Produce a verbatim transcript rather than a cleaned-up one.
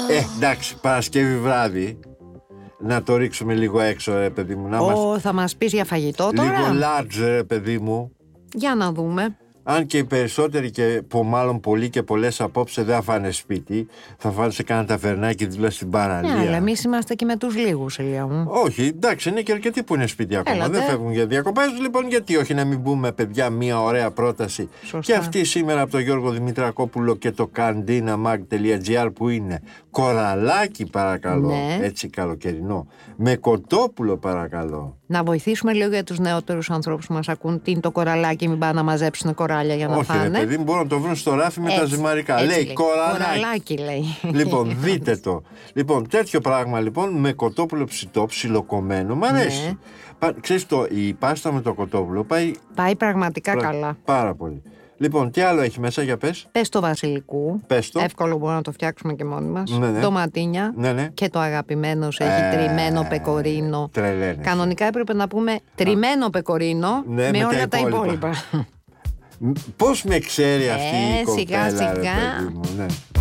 Ε, εντάξει, Παρασκευή βράδυ. Να το ρίξουμε λίγο έξω, ρε παιδί μου. Να Ω, μας... θα μας πεις για φαγητό τώρα. Λίγο large, ρε παιδί μου. Για να δούμε. Αν και οι περισσότεροι και που μάλλον πολλοί και πολλές απόψε δεν θα φάνε σπίτι, θα φάνε σε κάνα ταβερνάκι δίπλα στην παραλία. Ναι, αλλά εμείς είμαστε και με τους λίγους, Ηλία μου. Όχι, εντάξει, είναι και αρκετοί που είναι σπίτι ακόμα. Έλατε. Δεν φεύγουν για διακοπές. Λοιπόν, γιατί όχι να μην πούμε, παιδιά, μια ωραία πρόταση. Σωστά. Και αυτή σήμερα από τον Γιώργο Δημητρακόπουλο και το candinamag τελεία gr που είναι κοραλάκι, παρακαλώ. Ναι. Έτσι καλοκαιρινό. Με κοτόπουλο, παρακαλώ. Να βοηθήσουμε λίγο για τους νεότερους ανθρώπους που μας ακούν. Τι είναι το κοραλάκι, μην πάνε να μαζέψουν κοράλια για να Όχι, φάνε. ρε παιδί, μπορούν να το βρουν στο ράφι με Έτσι, τα ζυμαρικά. έτσι Λέει λέει. κοραλάκι. Κοραλάκι λέει. Λοιπόν, δείτε το. Λοιπόν, τέτοιο πράγμα λοιπόν με κοτόπουλο ψητό, ψιλοκομμένο. Μ' αρέσει. Ναι. Πα, ξέρεις το, η πάστα με το κοτόπουλο πάει Πάει πραγματικά πρα- καλά. πάρα πολύ. Λοιπόν, τι άλλο έχει μέσα, για πες. Πες το βασιλικού. Πες το. Εύκολο μπορούμε να το φτιάξουμε και μόνοι μας. Ναι, ναι. Ντοματίνια. Ναι, ναι. Και το αγαπημένο σου έχει Ε, τριμμένο πεκορίνο. τρελαίνεσαι. Κανονικά έπρεπε να πούμε τριμμένο πεκορίνο Ναι, με με τα όλα τα υπόλοιπα. υπόλοιπα. Πώς με ξέρει αυτή Ε, η κοπέλα, σιγά, ρε σιγά. παιδί μου, ναι.